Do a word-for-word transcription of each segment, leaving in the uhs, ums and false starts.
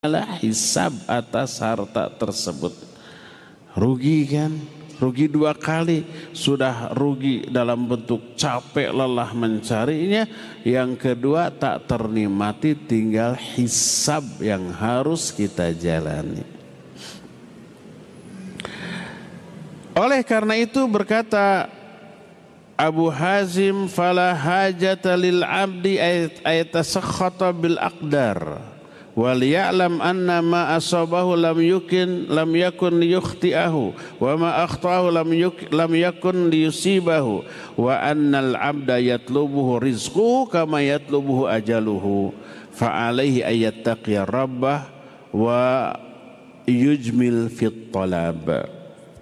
hisab atas harta tersebut. Rugi kan? Rugi dua kali. Sudah rugi dalam bentuk capek lelah mencarinya. Yang kedua tak ternikmati, tinggal hisab yang harus kita jalani. Oleh karena itu berkata Abu Hazim, fala hajata lil abdi ayatasakhata bil aqdar wal ya'lam anna ma asabahu lam yukin lam yakun liyukhti'ahu wa ma akhtahu lam yuk, lam yakun liyusibahu wa annal abda yatlubuhu rizquhu kama yatlubuhu ajaluhu fa alaihi ayattaqiya rabbah wa yujmil fit talab.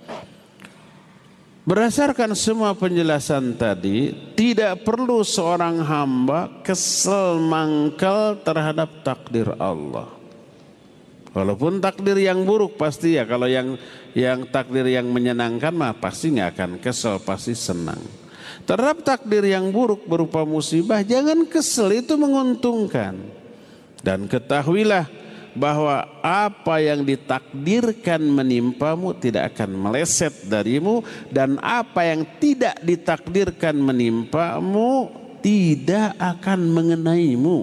Berdasarkan semua penjelasan tadi, tidak perlu seorang hamba kesel mangkal terhadap takdir Allah. Walaupun takdir yang buruk pasti ya, kalau yang yang takdir yang menyenangkan mah pasti nggak akan kesel, pasti senang. Terhadap takdir yang buruk berupa musibah, jangan kesel, itu menguntungkan. Dan ketahuilah bahwa apa yang ditakdirkan menimpamu tidak akan meleset darimu, dan apa yang tidak ditakdirkan menimpamu tidak akan mengenaimu.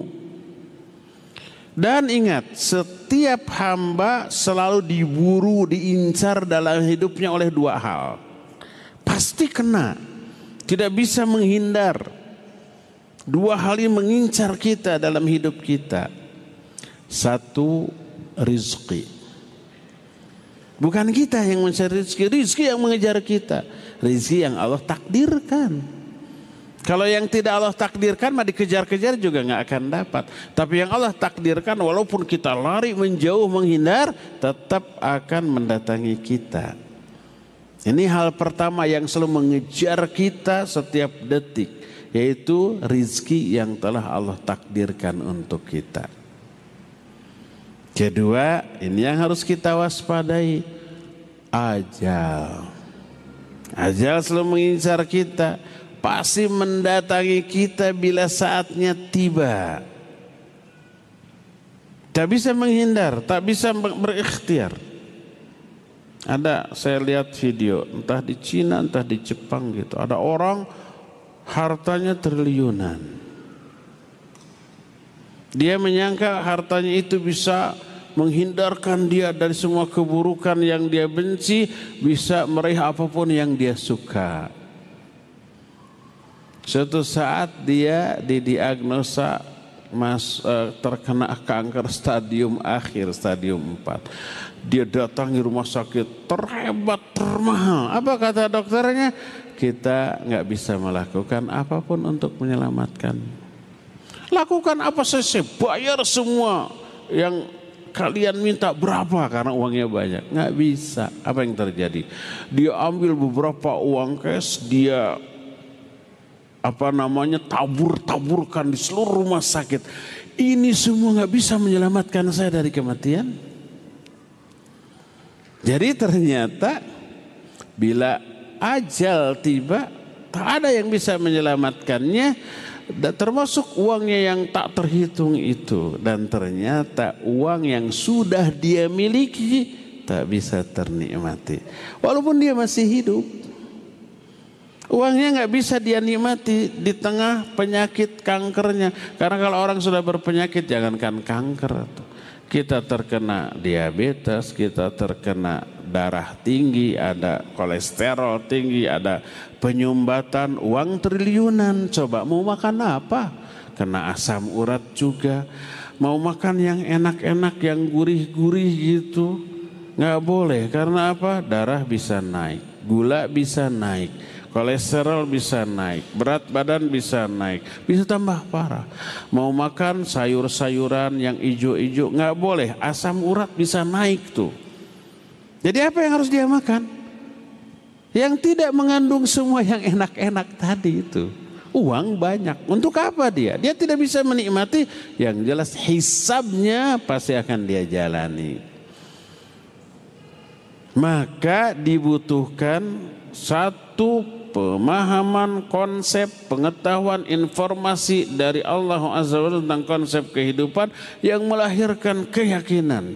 Dan ingat, setiap hamba selalu diburu, diincar dalam hidupnya oleh dua hal. Pasti kena, tidak bisa menghindar. Dua hal ini mengincar kita dalam hidup kita. Satu, rizki. Bukan kita yang mencari rizki, rizki yang mengejar kita. Rizki yang Allah takdirkan. Kalau yang tidak Allah takdirkan mah dikejar-kejar juga nggak akan dapat. Tapi yang Allah takdirkan, walaupun kita lari menjauh menghindar, tetap akan mendatangi kita. Ini hal pertama yang selalu mengejar kita setiap detik, yaitu rizki yang telah Allah takdirkan untuk kita. Kedua, ini yang harus kita waspadai, ajal. Ajal selalu mengincar kita, pasti mendatangi kita bila saatnya tiba. Tak bisa menghindar, tak bisa berikhtiar. Ada, saya lihat video, entah di Cina, entah di Jepang gitu. Ada orang hartanya triliunan. Dia menyangka hartanya itu bisa menghindarkan dia dari semua keburukan yang dia benci, bisa meraih apapun yang dia suka. Suatu saat dia didiagnosa mas, uh, terkena kanker stadium akhir, stadium empat. Dia datangi rumah sakit terhebat, termahal. Apa kata dokternya? Kita nggak bisa melakukan apapun untuk menyelamatkan. Lakukan apa saja, bayar semua yang kalian minta, berapa, karena uangnya banyak. Nggak bisa. Apa yang terjadi? Dia ambil beberapa uang cash, dia apa namanya tabur-taburkan di seluruh rumah sakit. Ini semua nggak bisa menyelamatkan saya dari kematian. Jadi ternyata bila ajal tiba, tak ada yang bisa menyelamatkannya, termasuk uangnya yang tak terhitung itu. Dan ternyata uang yang sudah dia miliki tak bisa ternikmati walaupun dia masih hidup. Uangnya nggak bisa dia nikmati di tengah penyakit kankernya. Karena kalau orang sudah berpenyakit, jangankan kanker, kita terkena diabetes, kita terkena darah tinggi, ada kolesterol tinggi, ada penyumbatan, uang triliunan. Coba mau makan apa? Kena asam urat juga. Mau makan yang enak-enak, yang gurih-gurih gitu, nggak boleh. Karena apa? Darah bisa naik, gula bisa naik, kolesterol bisa naik, berat badan bisa naik, bisa tambah parah. Mau makan sayur-sayuran yang ijo-ijo, nggak boleh, asam urat bisa naik tuh. Jadi apa yang harus dia makan? Yang tidak mengandung semua yang enak-enak tadi itu. Uang banyak, untuk apa dia? Dia tidak bisa menikmati. Yang jelas hisabnya pasti akan dia jalani. Maka dibutuhkan satu pemahaman, konsep, pengetahuan, informasi dari Allah Azza wa Jalla tentang konsep kehidupan yang melahirkan keyakinan.